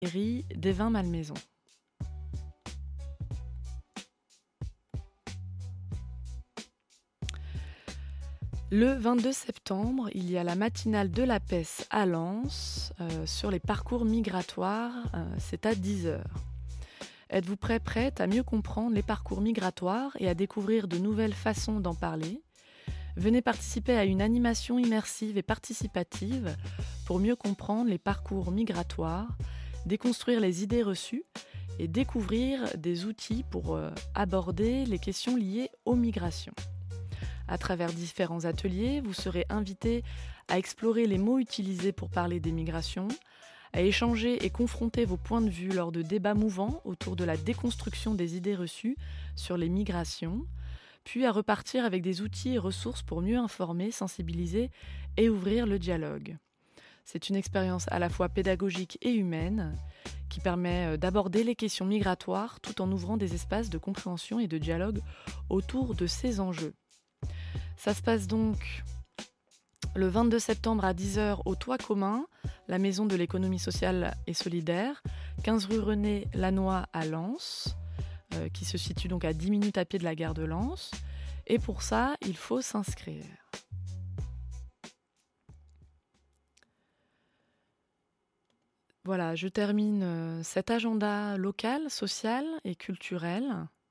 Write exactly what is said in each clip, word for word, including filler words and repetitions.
Série des vins Malmaison. Le vingt-deux septembre, il y a la matinale de la Pesse à Lens euh, sur les parcours migratoires, euh, c'est à dix heures. Êtes-vous prêt, prête à mieux comprendre les parcours migratoires et à découvrir de nouvelles façons d'en parler ? Venez participer à une animation immersive et participative pour mieux comprendre les parcours migratoires, déconstruire les idées reçues et découvrir des outils pour euh, aborder les questions liées aux migrations. À travers différents ateliers, vous serez invité à explorer les mots utilisés pour parler des migrations, à échanger et confronter vos points de vue lors de débats mouvants autour de la déconstruction des idées reçues sur les migrations, puis à repartir avec des outils et ressources pour mieux informer, sensibiliser et ouvrir le dialogue. C'est une expérience à la fois pédagogique et humaine qui permet d'aborder les questions migratoires tout en ouvrant des espaces de compréhension et de dialogue autour de ces enjeux. Ça se passe donc le vingt-deux septembre à dix heures au Toit commun, la maison de l'économie sociale et solidaire, quinze rue René Lannoy à Lens, euh, qui se situe donc à dix minutes à pied de la gare de Lens. Et pour ça, il faut s'inscrire. Voilà, je termine euh, cet agenda local, social et culturel.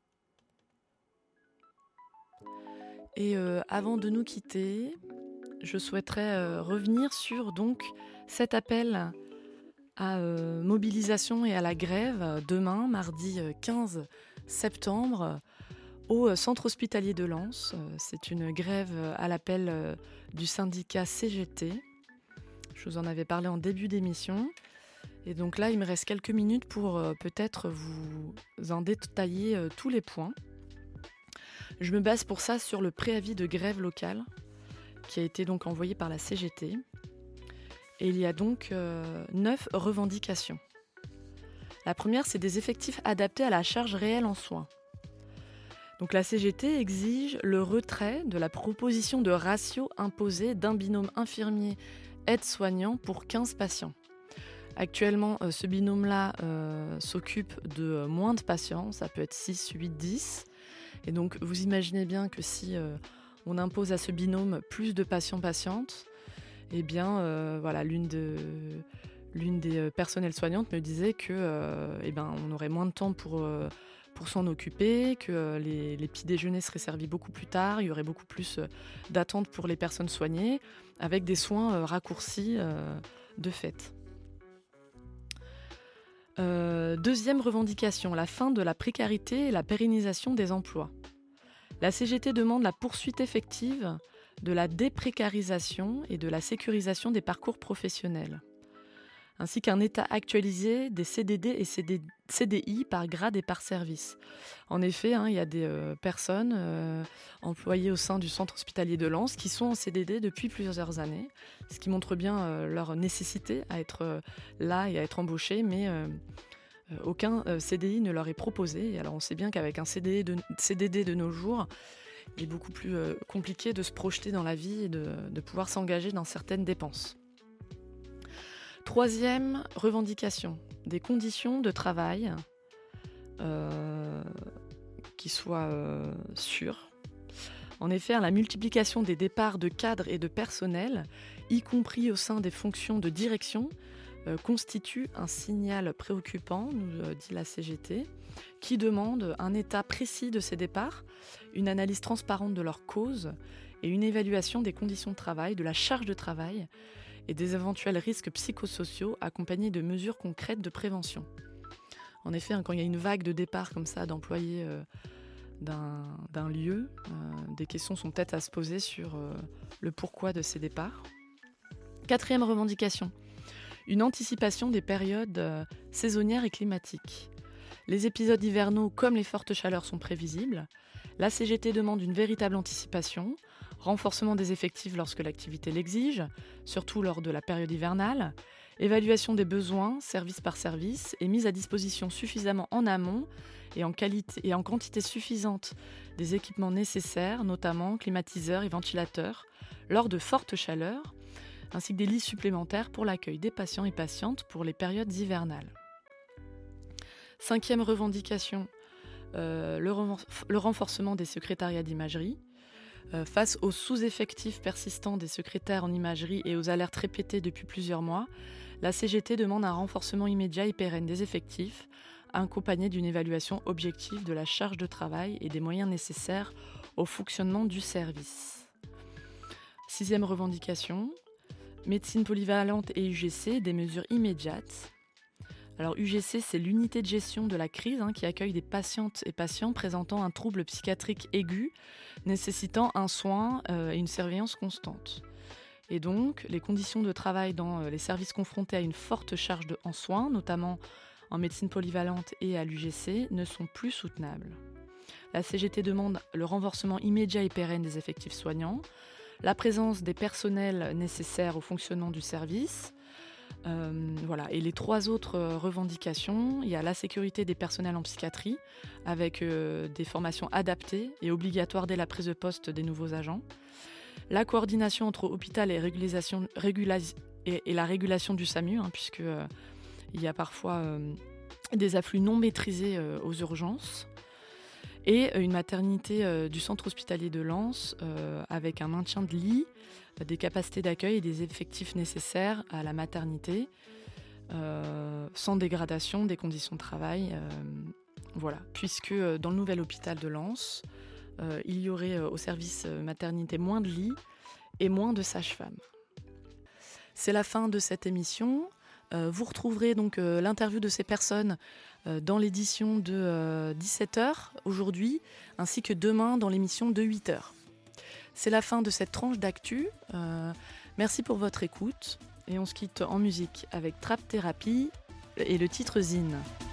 Et euh, avant de nous quitter, je souhaiterais euh, revenir sur donc cet appel à euh, mobilisation et à la grève euh, demain, mardi euh, quinze septembre, au euh, centre hospitalier de Lens. Euh, c'est une grève euh, à l'appel euh, du syndicat C G T. Je vous en avais parlé en début d'émission. Et donc là, il me reste quelques minutes pour euh, peut-être vous en détailler euh, tous les points. Je me base pour ça sur le préavis de grève locale qui a été donc envoyé par la C G T. Et il y a donc euh, neuf revendications. La première, c'est des effectifs adaptés à la charge réelle en soins. Donc la C G T exige le retrait de la proposition de ratio imposée d'un binôme infirmier-aide-soignant pour quinze patients. Actuellement, euh, ce binôme-là euh, s'occupe de euh, moins de patients, ça peut être six, huit, dix. Et donc, vous imaginez bien que si euh, on impose à ce binôme plus de patients-patientes, eh bien, euh, voilà, l'une, de, l'une des euh, personnels soignantes me disait que, euh, eh ben, on aurait moins de temps pour, euh, pour s'en occuper, que euh, les, les petits déjeuners seraient servis beaucoup plus tard, il y aurait beaucoup plus euh, d'attente pour les personnes soignées, avec des soins euh, raccourcis euh, de fait. Euh, deuxième revendication, la fin de la précarité et la pérennisation des emplois. La C G T demande la poursuite effective de la déprécarisation et de la sécurisation des parcours professionnels, ainsi qu'un état actualisé des C D D et C D I par grade et par service. En effet, hein, il y a des euh, personnes euh, employées au sein du centre hospitalier de Lens qui sont en C D D depuis plusieurs années, ce qui montre bien euh, leur nécessité à être euh, là et à être embauchées, mais euh, euh, aucun euh, C D I ne leur est proposé. Et alors on sait bien qu'avec un C D D de, C D D de nos jours, il est beaucoup plus euh, compliqué de se projeter dans la vie et de, de pouvoir s'engager dans certaines dépenses. Troisième revendication, des conditions de travail euh, qui soient euh, sûres. En effet, la multiplication des départs de cadres et de personnel, y compris au sein des fonctions de direction, euh, constitue un signal préoccupant, nous euh, dit la C G T, qui demande un état précis de ces départs, une analyse transparente de leurs causes et une évaluation des conditions de travail, de la charge de travail et des éventuels risques psychosociaux accompagnés de mesures concrètes de prévention. En effet, hein, quand il y a une vague de départ comme ça d'employés euh, d'un, d'un lieu, euh, des questions sont peut-être à se poser sur euh, le pourquoi de ces départs. Quatrième revendication, une anticipation des périodes euh, saisonnières et climatiques. Les épisodes hivernaux comme les fortes chaleurs sont prévisibles. La C G T demande une véritable anticipation, renforcement des effectifs lorsque l'activité l'exige, surtout lors de la période hivernale, évaluation des besoins, service par service, et mise à disposition suffisamment en amont et en, qualité, et en quantité suffisante des équipements nécessaires, notamment climatiseurs et ventilateurs, lors de fortes chaleurs, ainsi que des lits supplémentaires pour l'accueil des patients et patientes pour les périodes hivernales. Cinquième revendication, euh, le, renfor- le renforcement des secrétariats d'imagerie. Euh, face aux sous-effectifs persistants des secrétaires en imagerie et aux alertes répétées depuis plusieurs mois, la C G T demande un renforcement immédiat et pérenne des effectifs, accompagné d'une évaluation objective de la charge de travail et des moyens nécessaires au fonctionnement du service. Sixième revendication, médecine polyvalente et U G C, des mesures immédiates. Alors U G C, c'est l'unité de gestion de la crise hein, qui accueille des patientes et patients présentant un trouble psychiatrique aigu, nécessitant un soin euh, et une surveillance constante. Et donc, les conditions de travail dans euh, les services confrontés à une forte charge de, en soins, notamment en médecine polyvalente et à l'U G C, ne sont plus soutenables. La C G T demande le renforcement immédiat et pérenne des effectifs soignants, la présence des personnels nécessaires au fonctionnement du service. Euh, voilà. Et les trois autres euh, revendications, il y a la sécurité des personnels en psychiatrie, avec euh, des formations adaptées et obligatoires dès la prise de poste des nouveaux agents, la coordination entre hôpital et, régulation, régulasi- et, et la régulation du SAMU, hein, puisque euh, il y a parfois euh, des afflux non maîtrisés euh, aux urgences, et une maternité euh, du centre hospitalier de Lens euh, avec un maintien de lits, euh, des capacités d'accueil et des effectifs nécessaires à la maternité, euh, sans dégradation des conditions de travail. Euh, voilà, puisque euh, dans le nouvel hôpital de Lens, euh, il y aurait euh, au service euh, maternité moins de lits et moins de sages-femmes. C'est la fin de cette émission. Euh, vous retrouverez donc euh, l'interview de ces personnes euh, dans l'édition de euh, dix-sept heures aujourd'hui, ainsi que demain dans l'émission de huit heures. C'est la fin de cette tranche d'actu. Euh, merci pour votre écoute et on se quitte en musique avec Trap Therapy et le titre Zine.